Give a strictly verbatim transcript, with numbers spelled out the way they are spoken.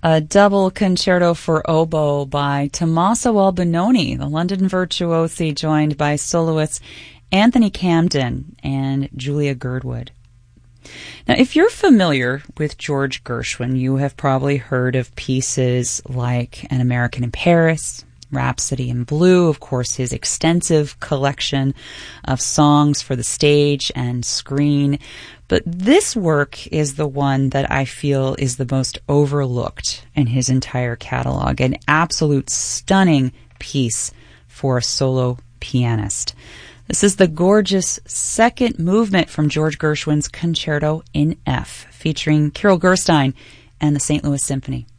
a double concerto for oboe by Tommaso Albinoni, the London virtuosi, joined by soloists Anthony Camden and Julia Girdwood. Now, if you're familiar with George Gershwin, you have probably heard of pieces like An American in Paris, Rhapsody in Blue, of course, his extensive collection of songs for the stage and screen. But this work is the one that I feel is the most overlooked in his entire catalog, an absolute stunning piece for a solo pianist. This is the gorgeous second movement from George Gershwin's Concerto in F, featuring Kirill Gerstein and the Saint Louis Symphony.